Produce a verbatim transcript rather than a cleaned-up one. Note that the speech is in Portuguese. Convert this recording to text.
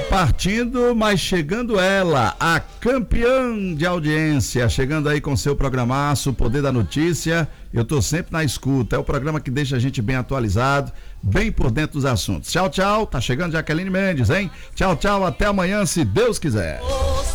partindo, mas chegando ela, a campeã de audiência, chegando aí com seu programaço, o Poder da Notícia. Eu tô sempre na escuta, é o programa que deixa a gente bem atualizado, bem por dentro dos assuntos. Tchau, tchau, tá chegando Jaqueline Mendes, hein? Tchau, tchau, até amanhã, se Deus quiser.